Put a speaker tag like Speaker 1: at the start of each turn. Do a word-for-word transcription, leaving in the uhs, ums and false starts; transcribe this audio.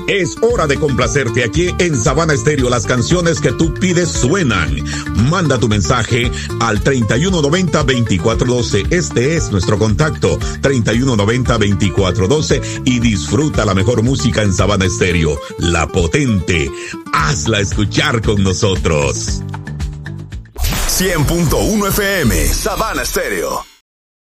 Speaker 1: Es hora de complacerte aquí en Sabana Estéreo. Las canciones que tú pides suenan. Manda tu mensaje al treinta y uno noventa, veinticuatro doce. Este es nuestro contacto, treinta y uno noventa, veinticuatro doce, y disfruta la mejor música en Sabana Estéreo. La potente. Hazla escuchar con nosotros.
Speaker 2: cien punto uno F M, Sabana Estéreo.